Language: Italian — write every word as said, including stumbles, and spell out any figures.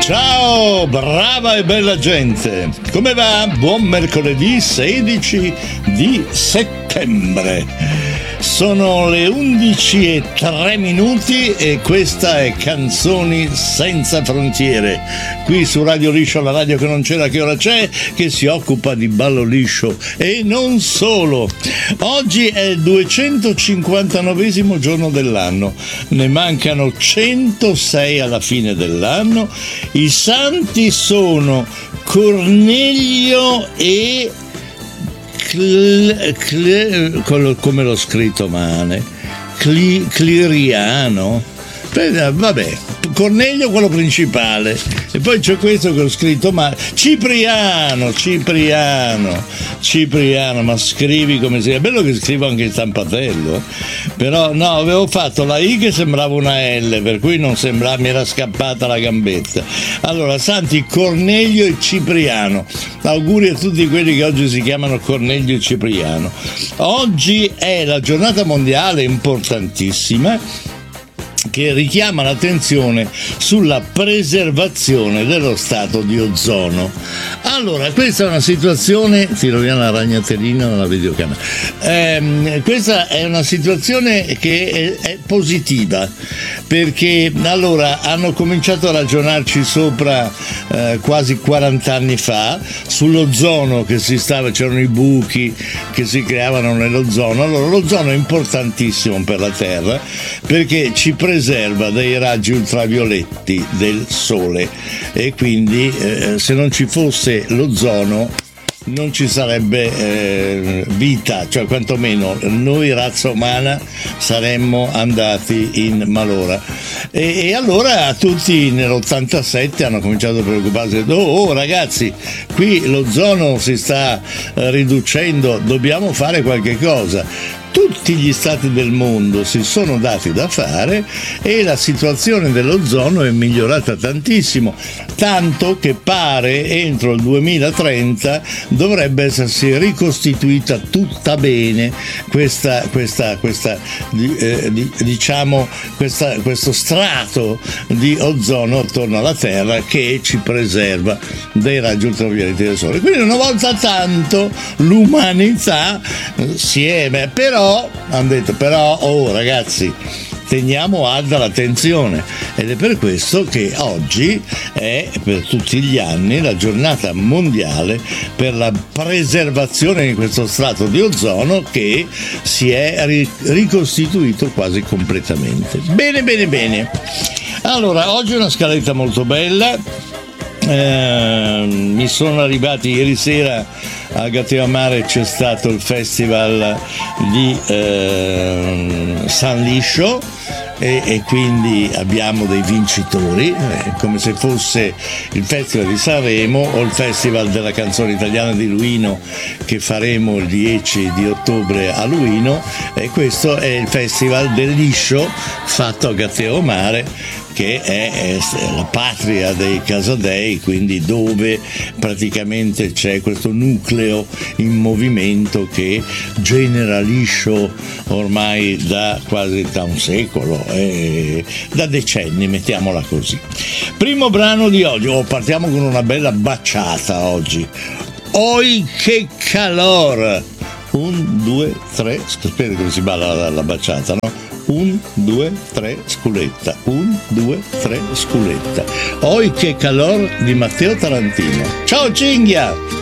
Ciao, brava e bella gente! Come va? Buon mercoledì sedici di settembre. Sono le undici e tre minuti e questa è Canzoni Senza Frontiere. Qui su Radio Liscio, la radio che non c'era, che ora c'è, che si occupa di ballo liscio e non solo. Oggi è il duecentocinquantanovesimo giorno dell'anno, ne mancano centosei alla fine dell'anno. I santi sono Cornelio e Cl, cl, come l'ho scritto male, Cli, Cliriano, vabbè, Cornelio quello principale, e poi c'è questo che ho scritto male, Cipriano, Cipriano, Cipriano, ma scrivi come sia, è bello che scrivo anche in stampatello, però no, avevo fatto la I che sembrava una L, per cui non sembrava, mi era scappata la gambetta. Allora, santi Cornelio e Cipriano, auguri a tutti quelli che oggi si chiamano Cornelio e Cipriano. Oggi è la giornata mondiale importantissima che richiama l'attenzione sulla preservazione dello stato di ozono. Allora, questa è una situazione, tiro via la ragnatellina dalla videocamera, ehm, questa è una situazione che è, è positiva, perché allora hanno cominciato a ragionarci sopra eh, quasi quaranta anni fa sull'ozono, che si stava, c'erano i buchi che si creavano nell'ozono. Allora, l'ozono è importantissimo per la Terra perché ci preserva dai raggi ultravioletti del sole, e quindi eh, se non ci fosse l'ozono non ci sarebbe eh, vita, cioè quantomeno noi razza umana saremmo andati in malora. E, e allora tutti nell'ottantasette hanno cominciato a preoccuparsi, oh, oh ragazzi, qui l'ozono si sta eh, riducendo, dobbiamo fare qualche cosa. Tutti gli stati del mondo si sono dati da fare e la situazione dell'ozono è migliorata tantissimo, tanto che pare entro il duemilatrenta dovrebbe essersi ricostituita tutta bene questa, questa, questa eh, diciamo questa, questo strato di ozono attorno alla Terra che ci preserva dai raggi ultravioletti del Sole. Quindi una volta tanto l'umanità si è, però hanno detto però oh ragazzi, teniamo alta l'attenzione, ed è per questo che oggi è per tutti gli anni la giornata mondiale per la preservazione di questo strato di ozono che si è ricostituito quasi completamente. Bene, bene, bene. Allora, oggi è una scaletta molto bella. Eh, mi sono arrivati ieri sera a Gatteo Mare, c'è stato il festival di eh, San Liscio e, e quindi abbiamo dei vincitori, eh, come se fosse il festival di Sanremo o il festival della canzone italiana di Luino che faremo il dieci di ottobre a Luino, e questo è il festival del Liscio fatto a Gatteo Mare, che è, è la patria dei Casadei, quindi dove praticamente c'è questo nucleo in movimento che genera Liscio ormai da quasi da un secolo, eh, da decenni, mettiamola così. Primo brano di oggi, oh, partiamo con una bella baciata oggi. Oi che calor! Un, due, tre, spero che si balla la, la baciata, no? Un, due, tre, sculetta. Un, due, tre, sculetta. Oi che calor di Matteo Tarantino. Ciao Cinghia!